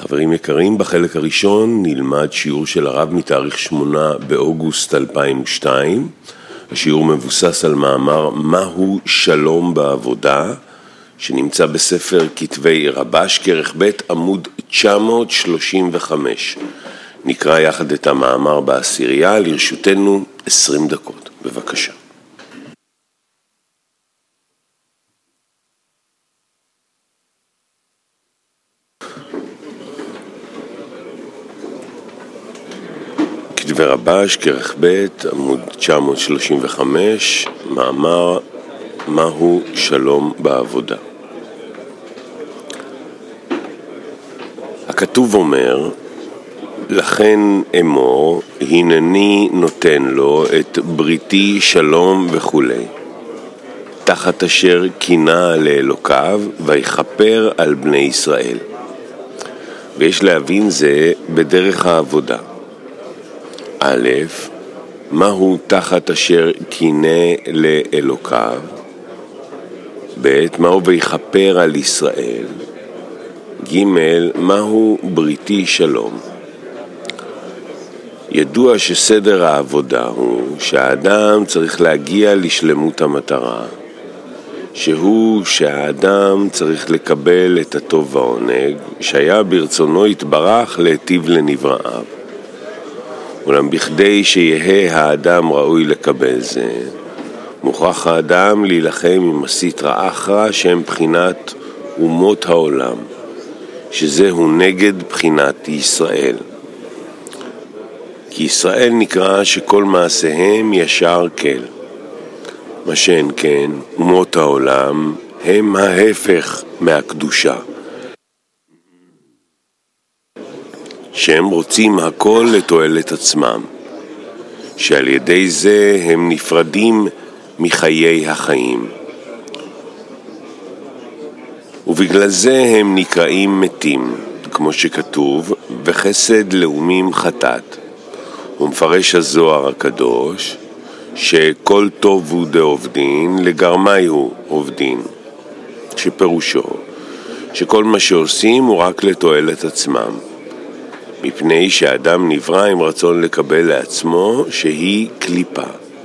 חברים יקרים, בחלק הראשון נלמד שיעור של הרב מתאריך 8 באוגוסט 2002. השיעור מבוסס על מאמר מהו שלום בעבודה, שנמצא בספר כתבי רבש, כרך ב' עמוד 935. נקרא יחד את המאמר בעשירייה, לרשותנו 20 דקות. בבקשה. כתבי רבש, כרך ב' עמוד 935, מאמר מהו שלום בעבודה. הכתוב אומר, לכן אמור, הנני נותן לו את בריתי שלום וכו', תחת אשר קינה לאלוקיו ויכפר על בני ישראל. ויש להבין זה בדרך העבודה. א', מהו תחת אשר קינה לאלוקיו? ב', מהו ויכפר על ישראל? ג', מהו בריתי שלום? ידוע שסדר העבודה הוא שהאדם צריך להגיע לשלמות המטרה, שהאדם צריך לקבל את הטוב והעונג, שהיה ברצונו יתברך להיטיב לנבראיו. אולם בכדי שיהיה האדם ראוי לקבל זה, מוכרח האדם להילחם עם הסטרא אחרא שהם בחינת אומות העולם, שזהו נגד בחינת ישראל. כי ישראל נקרא שכל מעשיהם ישר כל. מה שאין כן, אומות העולם הם ההפך מהקדושה, שהם רוצים הכל לתועלת עצמם, שעל ידי זה הם נפרדים מחיי החיים. ובגלל זה הם נקראים מתים, כמו שכתוב, וחסד לאומים חטאת. ומפרש הזוהר הקדוש, שכל טוב הוא דעובדין, לגרמי הוא עובדין, שפירושו, שכל מה שעושים הוא רק לתועלת עצמם, מפני שהאדם נברא עם רצון לקבל לעצמו שהיא קליפה.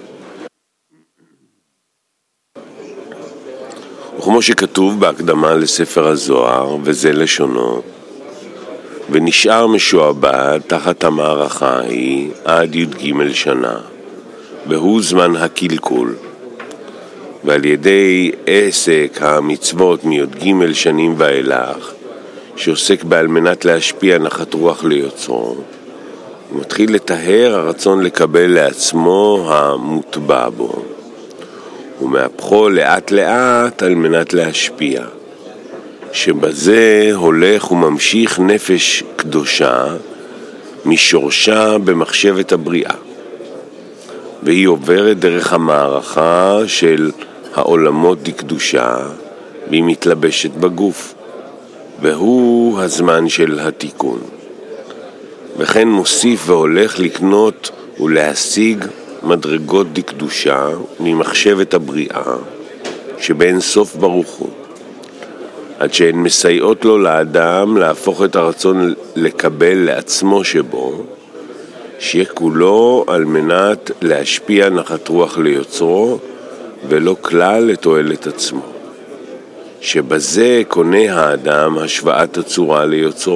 וכמו שכתוב בהקדמה לספר הזוהר, וזה לשונו, ונשאר משועבד תחת המערכה ההיא עד י"ג שנה, והוא זמן הקלקול. ועל ידי עסק המצוות מי"ג שנים ואילך, שעוסק בעל מנת להשפיע נחת רוח ליוצרו, הוא מתחיל לטהר הרצון לקבל לעצמו המוטבע בו, ומהפכו לאט לאט על מנת להשפיע, שבזה הולך וממשיך נפש קדושה משורשה במחשבת הבריאה, והיא עוברת דרך המערכה של העולמות דקדושה, והיא מתלבשת בגוף, והוא הזמן של התיקון. וכן מוסיף והולך לקנות ולהשיג מדרגות דקדושה ממחשבת הבריאה שבין סוף ברוך הוא, עד שהן מסייעות לו לאדם להפוך את הרצון לקבל לעצמו שבו, שיהיה כולו על מנת להשפיע נחת רוח ליוצרו ולא כלל לתועלת עצמו, שבזה קונה האדם השוואת הצורה ליוצרו.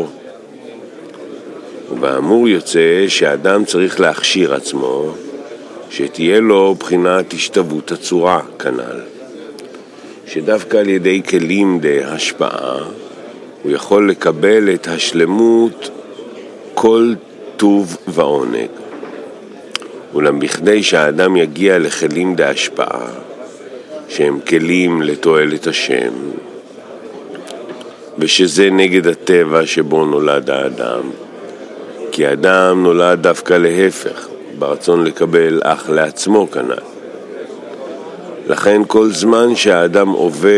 ובאמור יוצא שהאדם צריך להכשיר עצמו, שתהיה לו בחינת השתוות הצורה כנ"ל, שדווקא על ידי כלים השפעה הוא יכול לקבל את השלמות כל טוב ועונג. אולם בכדי שהאדם יגיע לכלים השפעה שהם כלים לתועלת השם, ושזה נגד הטבע שבו נולד האדם, כי האדם נולד דווקא להפך, ברצון לקבל אך לעצמו כנ"ל. לכן כל זמן שהאדם עובד